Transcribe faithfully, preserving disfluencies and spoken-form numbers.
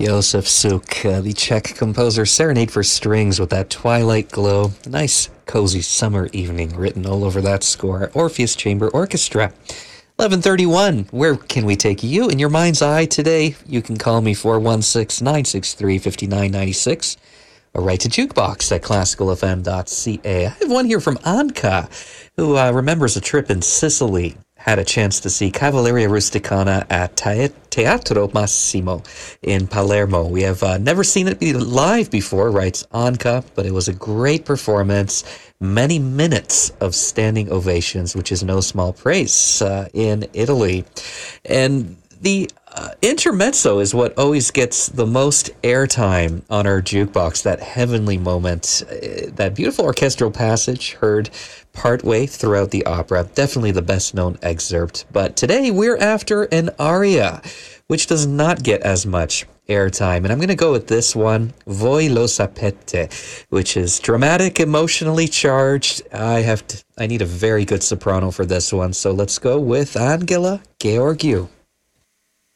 Josef Suk, uh, the Czech composer, Serenade for Strings with that twilight glow. A nice, cozy summer evening written all over that score. Orpheus Chamber Orchestra. eleven thirty-one. Where can we take you in your mind's eye today? You can call me four one six, nine six three, five nine nine six or write to jukebox at classical f m dot c a. I have one here from Anka, who uh, remembers a trip in Sicily. Had a chance to see Cavalleria Rusticana at Teatro Massimo in Palermo. We have uh, never seen it be live before, writes Anka, but it was a great performance. Many minutes of standing ovations, which is no small praise uh, in Italy. And the uh, intermezzo is what always gets the most airtime on our jukebox, that heavenly moment, uh, that beautiful orchestral passage heard partway throughout the opera. Definitely the best known excerpt. But today we're after an aria, which does not get as much airtime. And I'm going to go with this one, Voi lo sapete, which is dramatic, emotionally charged. I have to, I need a very good soprano for this one. So let's go with Angela Gheorghiu.